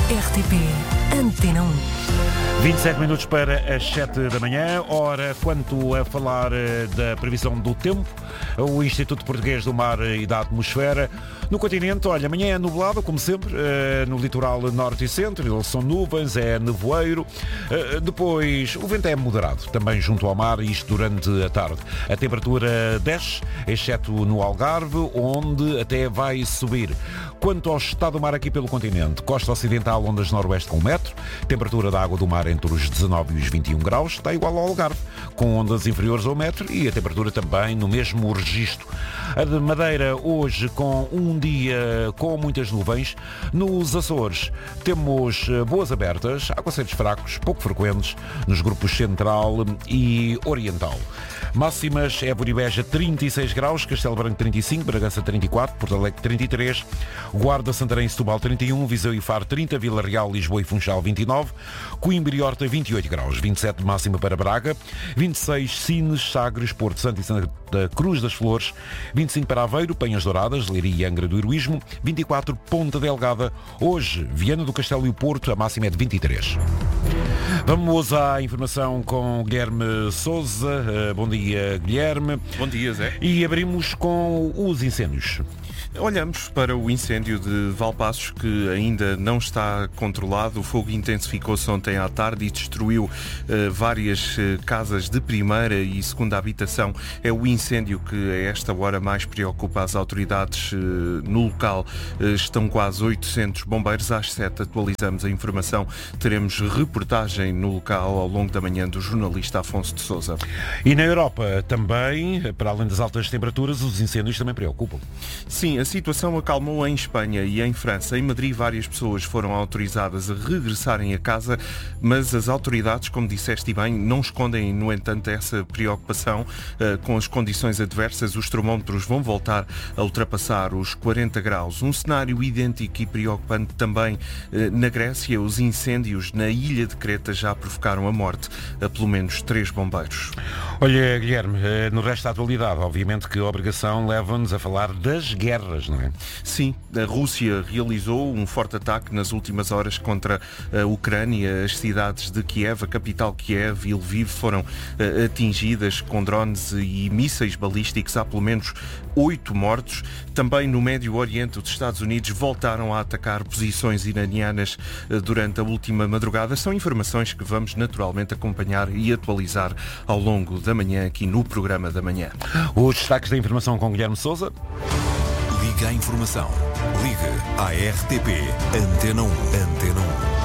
RTP Antena 1. 27 minutos para as 7 da manhã. Ora, quanto a falar da previsão do tempo, o Instituto Português do Mar e da Atmosfera, no continente, olha, amanhã é nublado, como sempre, no litoral norte e centro, são nuvens, é nevoeiro. Depois, o vento é moderado, também junto ao mar, isto durante a tarde. A temperatura desce, exceto no Algarve, onde até vai subir. Quanto ao estado do mar aqui pelo continente, costa ocidental, ondas noroeste com 1 metro, temperatura da água do mar entre os 19 e os 21 graus, está igual ao Algarve, com ondas inferiores ao 1 metro e a temperatura também no mesmo registro. A de Madeira hoje com um dia com muitas nuvens. Nos Açores temos boas abertas, aguaceiros fracos, pouco frequentes, nos grupos central e oriental. Máximas: Évora e Beja 36 graus, Castelo Branco 35, Bragança 34, Porto Alegre 33, Guarda, Santarém e Setúbal 31, Viseu e Faro 30, Vila Real, Lisboa e Funchal 29, Coimbra e Horta 28 graus, 27 de máxima para Braga, 26 Sines, Sagres, Porto Santo e Santa Cruz das Flores, 25 para Aveiro, Penhas Douradas, Leiria e Angra do Heroísmo, 24 Ponta Delgada. Hoje, Viana do Castelo e o Porto, a máxima é de 23. Vamos à informação com Guilherme Sousa. Bom dia, Guilherme. Bom dia, Zé. E abrimos com os incêndios. Olhamos para o incêndio de Valpaços, que ainda não está controlado. O fogo intensificou-se ontem à tarde e destruiu várias casas de primeira e segunda habitação. É o incêndio que a esta hora mais preocupa as autoridades no local. Estão quase 800 bombeiros. Às 7 atualizamos a informação. Teremos reportagem no local ao longo da manhã do jornalista Afonso de Sousa. E na Europa também, para além das altas temperaturas, os incêndios também preocupam. Sim, a situação acalmou em Espanha e em França. Em Madrid, várias pessoas foram autorizadas a regressarem a casa, mas as autoridades, como disseste bem, não escondem, no entanto, essa preocupação com as condições adversas. Os termómetros vão voltar a ultrapassar os 40 graus. Um cenário idêntico e preocupante também na Grécia. Os incêndios na ilha de Creta já provocaram a morte a pelo menos 3 bombeiros. Olha, Guilherme, no resto da atualidade, obviamente que a obrigação leva-nos a falar das guerras, não é? Sim, a Rússia realizou um forte ataque nas últimas horas contra a Ucrânia. As cidades de Kiev, a capital Kiev e Lviv foram atingidas com drones e mísseis balísticos. Há pelo menos 8 mortos. Também no Médio Oriente, os Estados Unidos voltaram a atacar posições iranianas durante a última madrugada. São informações que vamos naturalmente acompanhar e atualizar ao longo da manhã aqui no programa da manhã. Os destaques da informação com Guilherme Sousa. Liga à informação. Liga à RTP Antena 1. Antena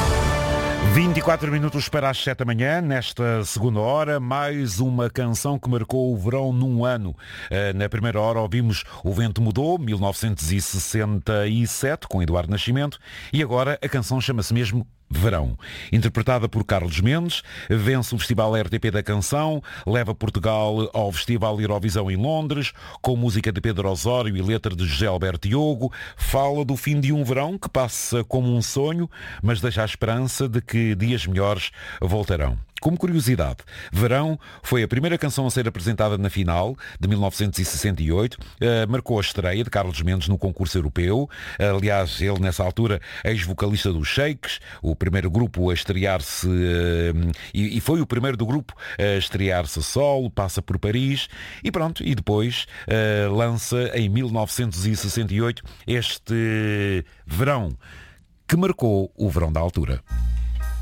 24 minutos para as 7 da manhã, nesta segunda hora, mais uma canção que marcou o verão num ano. Na primeira hora ouvimos O Vento Mudou, 1967, com Eduardo Nascimento, e agora a canção chama-se mesmo Verão. Interpretada por Carlos Mendes, vence o Festival RTP da Canção, leva Portugal ao Festival Eurovisão em Londres, com música de Pedro Osório e letra de José Alberto Diogo, fala do fim de um verão que passa como um sonho, mas deixa a esperança de que dias melhores voltarão. Como curiosidade, Verão foi a primeira canção a ser apresentada na final de 1968, marcou a estreia de Carlos Mendes no concurso europeu. Aliás, ele nessa altura ex-vocalista dos Shakes, o primeiro grupo a estrear-se e foi o primeiro do grupo a estrear-se a solo, passa por Paris e pronto, e depois lança em 1968 este Verão que marcou o verão da altura.